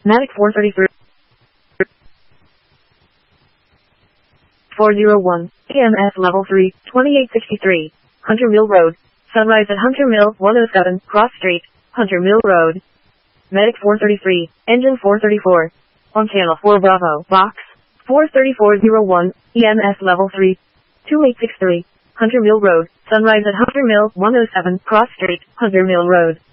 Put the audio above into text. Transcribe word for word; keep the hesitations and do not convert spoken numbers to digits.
Medic four thirty-three. four oh one, E M S level three, twenty-eight sixty-three, Hunter Mill Road. Sunrise at Hunter Mill, one oh seven, Cross Street, Hunter Mill Road. Medic four thirty-three, Engine four thirty-four. On channel four Bravo, box, four thirty-four oh one, E M S level three, twenty-eight sixty-three, Hunter Mill Road. Sunrise at Hunter Mill, one oh seven, Cross Street, Hunter Mill Road.